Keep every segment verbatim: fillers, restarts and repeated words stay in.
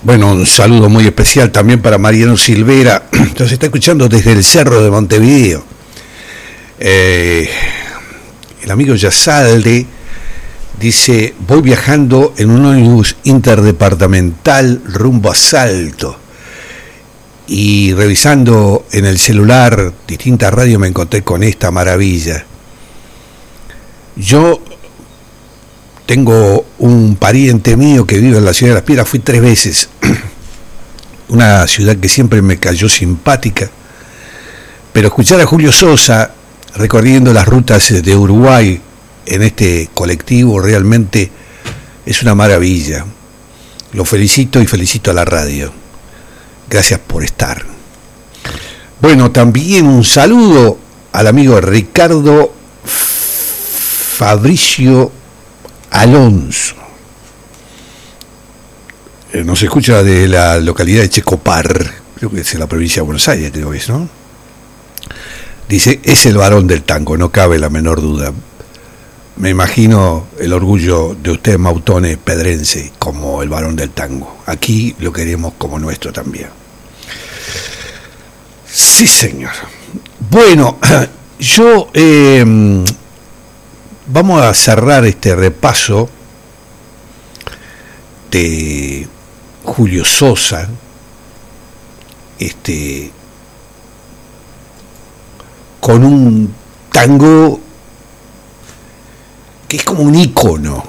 Bueno, un saludo muy especial también para Mariano Silvera, que nos está escuchando desde el Cerro de Montevideo. Eh, el amigo Yasalde dice, voy viajando en un ómnibus interdepartamental rumbo a Salto y revisando en el celular distintas radios me encontré con esta maravilla. Yo tengo un pariente mío que vive en la ciudad de Las Piedras, fui tres veces, una ciudad que siempre me cayó simpática, pero escuchar a Julio Sosa recorriendo las rutas de Uruguay en este colectivo realmente es una maravilla. Lo felicito y felicito a la radio. Gracias por estar. Bueno, también un saludo al amigo Ricardo Fabricio Alonso. Eh, nos escucha de la localidad de Checopar, creo que es en la provincia de Buenos Aires, creo que es, ¿no? Dice, es el varón del tango, no cabe la menor duda. Me imagino el orgullo de usted, Mautone Pedrense, como el varón del tango. Aquí lo queremos como nuestro también. Sí, señor. Bueno, yo... Eh, vamos a cerrar este repaso de Julio Sosa, este, con un tango que es como un ícono.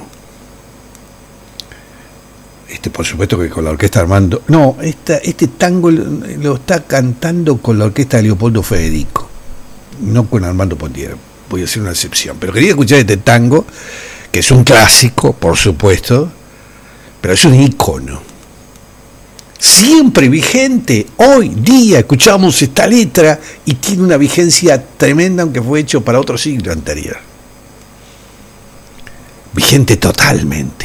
Este, por supuesto que con la orquesta Armando, no, esta, este tango lo está cantando con la orquesta de Leopoldo Federico, no con Armando Pontiero. Voy a hacer una excepción, pero quería escuchar este tango, que es un clásico, por supuesto, pero es un ícono, siempre vigente. Hoy día escuchamos esta letra y tiene una vigencia tremenda, aunque fue hecho para otro siglo anterior. Vigente totalmente.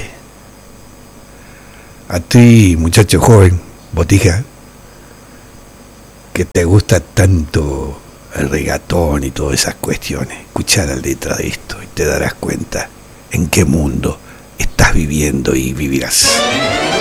A ti, muchacho joven, botija, que te gusta tanto el regatón y todas esas cuestiones, escuchar la letra de esto y te darás cuenta en qué mundo estás viviendo y vivirás.